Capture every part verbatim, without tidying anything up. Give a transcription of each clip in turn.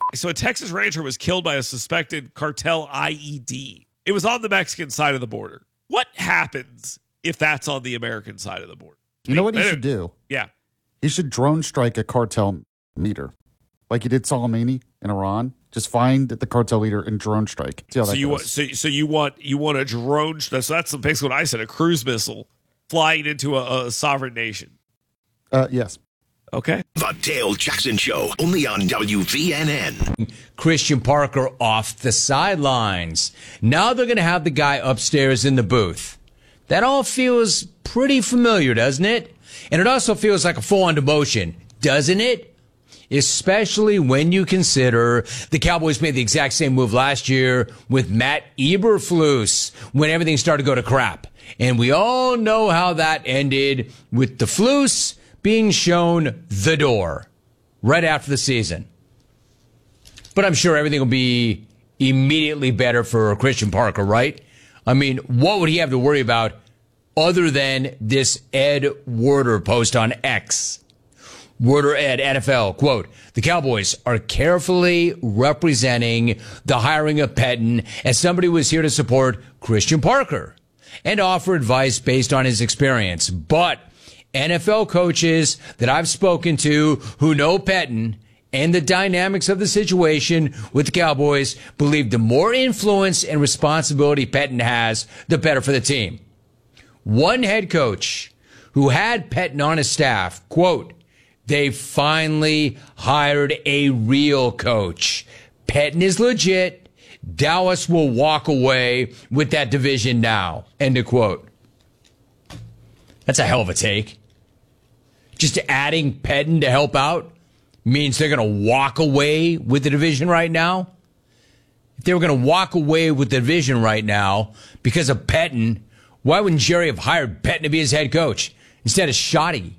So a Texas Ranger was killed by a suspected cartel I E D. It was on the Mexican side of the border. What happens if that's on the American side of the border? You know what he should do? Yeah. He should drone strike a cartel leader, like he did Soleimani in Iran. Just find the cartel leader and drone strike. See how so that you goes. want so, so you want you want a drone? So that's basically what I said. A cruise missile flying into a, a sovereign nation. Uh, yes. Okay. The Dale Jackson Show, only on W V N N. Christian Parker off the sidelines. Now they're going to have the guy upstairs in the booth. That all feels pretty familiar, doesn't it? And it also feels like a full-on demotion, doesn't it? Especially when you consider the Cowboys made the exact same move last year with Matt Eberflus when everything started to go to crap. And we all know how that ended with the Flus being shown the door right after the season. But I'm sure everything will be immediately better for Christian Parker, right? I mean, what would he have to worry about other than this Ed Werder post on X? Werder Ed, N F L, quote, the Cowboys are carefully representing the hiring of Pettine as somebody who was here to support Christian Parker and offer advice based on his experience. But N F L coaches that I've spoken to who know Pettine and the dynamics of the situation with the Cowboys believe the more influence and responsibility Pettine has, the better for the team. One head coach who had Pettine on his staff, quote, they finally hired a real coach. Pettine is legit. Dallas will walk away with that division now. End of quote. That's a hell of a take. Just adding Pettine to help out means they're going to walk away with the division right now. If they were going to walk away with the division right now because of Pettine, why wouldn't Jerry have hired Pettine to be his head coach instead of Shoddy?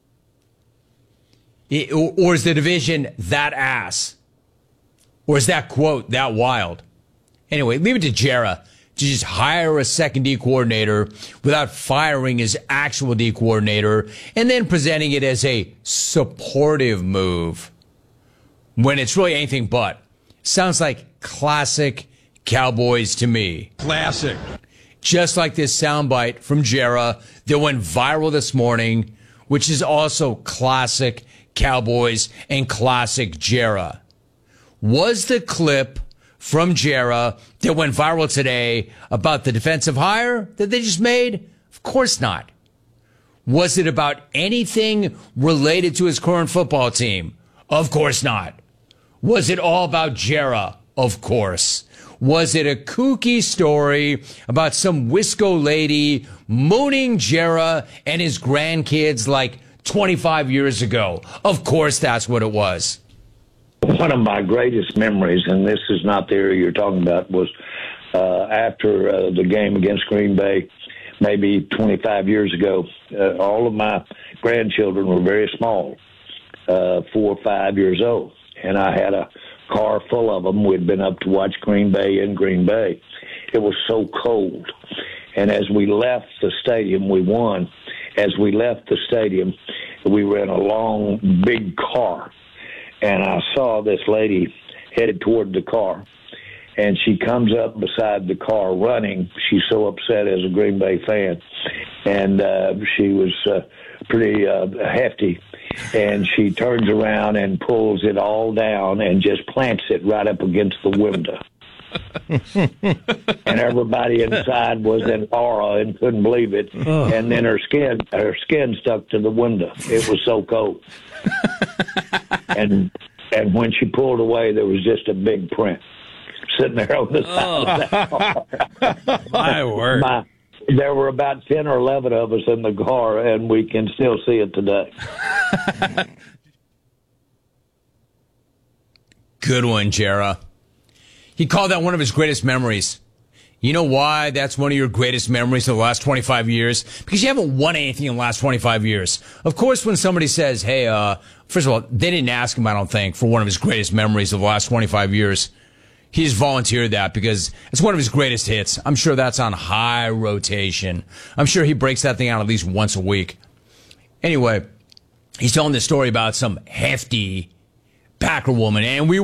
It, or, or is the division that ass? Or is that quote that wild? Anyway, leave it to Jera to just hire a second D coordinator without firing his actual D coordinator and then presenting it as a supportive move when it's really anything but. Sounds like classic Cowboys to me. Classic. Just like this soundbite from Jera that went viral this morning, which is also classic Cowboys and classic Jera. Was the clip from Jera that went viral today about the defensive hire that they just made? Of course not. Was it about anything related to his current football team? Of course not. Was it all about Jera? Of course. Was it a kooky story about some Wisco lady mooning Jera and his grandkids like twenty-five years ago? Of course that's what it was. One of my greatest memories, and this is not the area you're talking about, was uh, after uh, the game against Green Bay, maybe twenty-five years ago. Uh, all of my grandchildren were very small, uh, four or five years old, and I had a car full of them. We'd been up to watch Green Bay in Green Bay. It was so cold, and as we left the stadium, we won. As we left the stadium, we were in a long, big car. And I saw this lady headed toward the car, and she comes up beside the car running. She's so upset as a Green Bay fan, and uh, she was uh, pretty uh, hefty. And she turns around and pulls it all down and just plants it right up against the window. And everybody inside was in awe and couldn't believe it. Oh. And then her skin, her skin stuck to the window. It was so cold. and and when she pulled away, there was just a big print sitting there on the side oh. of that car. My word. My, there were about ten or eleven of us in the car, and we can still see it today. Good one, Jera. He called that one of his greatest memories. You know why that's one of your greatest memories of the last twenty-five years? Because you haven't won anything in the last twenty-five years. Of course, when somebody says, hey, uh, first of all, they didn't ask him, I don't think, for one of his greatest memories of the last twenty-five years. He just volunteered that because it's one of his greatest hits. I'm sure that's on high rotation. I'm sure he breaks that thing out at least once a week. Anyway, he's telling this story about some hefty Packer woman, and we